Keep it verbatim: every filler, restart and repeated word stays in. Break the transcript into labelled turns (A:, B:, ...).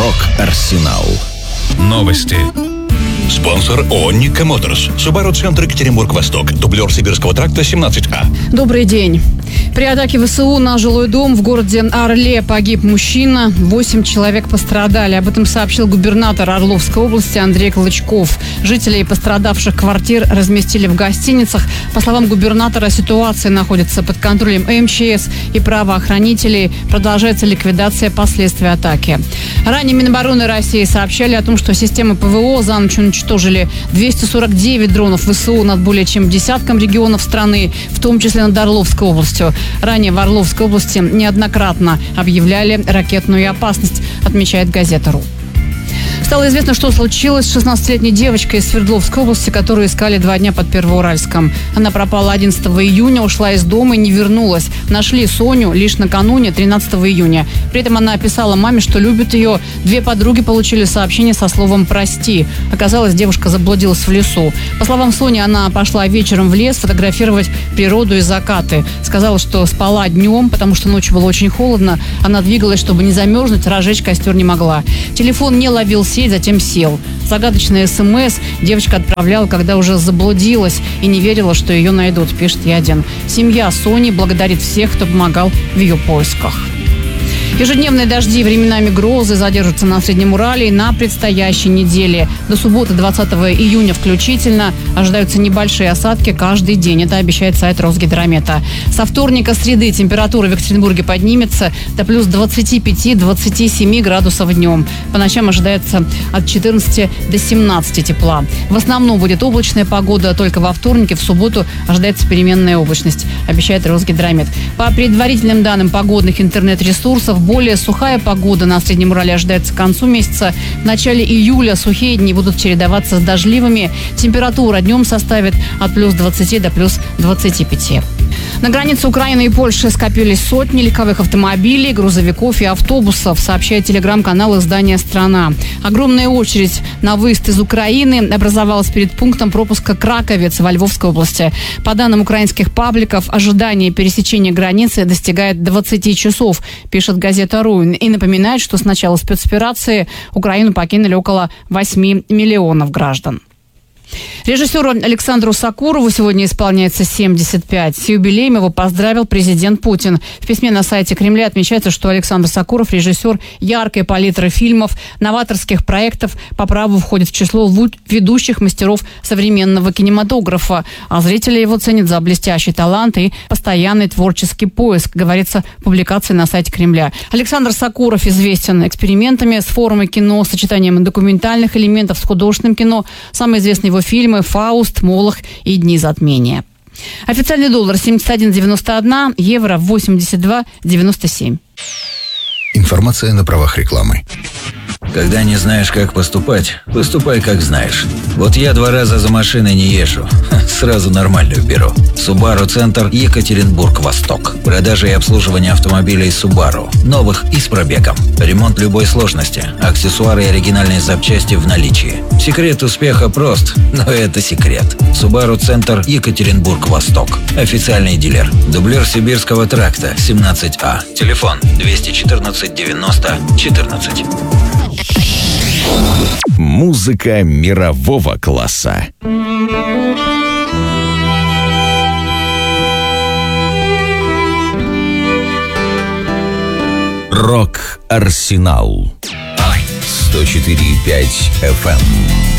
A: Рок-Арсенал. Новости. Спонсор ООО «Никко Моторс». Subaru Центр Екатеринбург-Восток. Дублер Сибирского тракта семнадцать А.
B: Добрый день. При атаке ВСУ на жилой дом в городе Орле погиб мужчина. Восемь человек пострадали. Об этом сообщил губернатор Орловской области Андрей Клычков. Жителей пострадавших квартир разместили в гостиницах. По словам губернатора, ситуация находится под контролем МЧС и правоохранителей. Продолжается ликвидация последствий атаки. Ранее Минобороны России сообщали о том, что системы ПВО за ночь уничтожили двести сорок девять дронов ВСУ над более чем десятком регионов страны, в том числе над Орловской областью. Ранее в Орловской области неоднократно объявляли ракетную опасность, отмечает газета «Ру». Стало известно, что случилось с шестнадцатилетней девочкой из Свердловской области, которую искали два дня под Первоуральском. Она пропала одиннадцатого июня, ушла из дома и не вернулась. Нашли Соню лишь накануне, тринадцатого июня. При этом она описала маме, что любит ее. Две подруги получили сообщение со словом «прости». Оказалось, девушка заблудилась в лесу. По словам Сони, она пошла вечером в лес фотографировать природу и закаты. Сказала, что спала днем, потому что ночью было очень холодно. Она двигалась, чтобы не замерзнуть, разжечь костер не могла. Телефон не ловил сеть, затем сел. Загадочный СМС девочка отправляла, когда уже заблудилась и не верила, что ее найдут, пишет Ядин. Семья Сони благодарит всех, кто помогал в ее поисках. Ежедневные дожди, временами грозы задержатся на Среднем Урале и на предстоящей неделе. До субботы двадцатого июня включительно ожидаются небольшие осадки каждый день. Это обещает сайт Росгидромета. Со вторника, среды температура в Екатеринбурге поднимется до плюс двадцати пяти — двадцати семи градусов днем. По ночам ожидается от четырнадцати до семнадцати тепла. В основном будет облачная погода, только во вторник и в субботу ожидается переменная облачность, обещает Росгидромет. По предварительным данным погодных интернет-ресурсов, более сухая погода на Среднем Урале ожидается к концу месяца. В начале июля сухие дни будут чередоваться с дождливыми. Температура днем составит от плюс двадцати до плюс двадцати пяти. На границе Украины и Польши скопились сотни легковых автомобилей, грузовиков и автобусов, сообщает телеграм-канал издания «Страна». Огромная очередь на выезд из Украины образовалась перед пунктом пропуска Краковец во Львовской области. По данным украинских пабликов, ожидание пересечения границы достигает двадцати часов, пишет газета «Ру». И напоминает, что с начала спецоперации Украину покинули около восьми миллионов граждан. Режиссеру Александру Сокурову сегодня исполняется семьдесят пять. С юбилеем его поздравил президент Путин. В письме на сайте Кремля отмечается, что Александр Сокуров – режиссер яркой палитры фильмов, новаторских проектов, по праву входит в число ведущих мастеров современного кинематографа. А зрители его ценят за блестящий талант и постоянный творческий поиск, говорится в публикации на сайте Кремля. Александр Сокуров известен экспериментами с формой кино, сочетанием документальных элементов с художественным кино. Самый известный его фильмы «Фауст», «Молох» и «Дни затмения». Официальный доллар семьдесят один девяносто один, евро восемьдесят два девяносто семь.
C: Информация на правах рекламы.
D: Когда не знаешь, как поступать, поступай, как знаешь. Вот я два раза за машиной не езжу. Сразу нормальную беру. Subaru Центр Екатеринбург-Восток. Продажа и обслуживание автомобилей Subaru. Новых и с пробегом. Ремонт любой сложности. Аксессуары и оригинальные запчасти в наличии. Секрет успеха прост, но это секрет. Subaru Центр Екатеринбург-Восток. Официальный дилер. Дублер Сибирского тракта семнадцать А. Телефон двести четырнадцать девяносто четырнадцать.
A: Музыка мирового класса. Рок-Арсенал. сто четыре и пять эф эм.